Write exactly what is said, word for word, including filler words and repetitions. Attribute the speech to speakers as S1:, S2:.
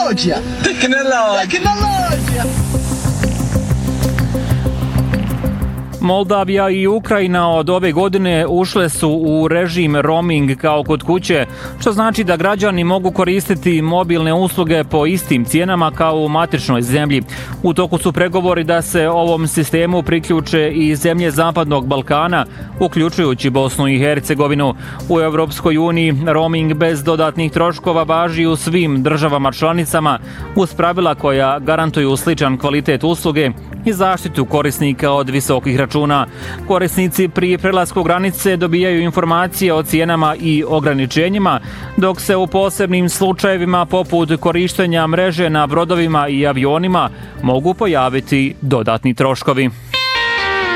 S1: Tecnologia!
S2: Tecnologia!
S1: Tecnologia!
S3: Moldavija i Ukrajina od ove godine ušle su u režim roaming kao kod kuće, što znači da građani mogu koristiti mobilne usluge po istim cijenama kao u matičnoj zemlji. U toku su pregovori da se ovom sistemu priključe i zemlje Zapadnog Balkana, uključujući Bosnu i Hercegovinu. U Europskoj uniji roaming bez dodatnih troškova važi u svim državama članicama uz pravila koja garantuju sličan kvalitet usluge i zaštitu korisnika od visokih računa. Korisnici pri prelasku granice dobijaju informacije o cijenama i ograničenjima, dok se u posebnim slučajevima poput korištenja mreže na brodovima i avionima mogu pojaviti dodatni troškovi.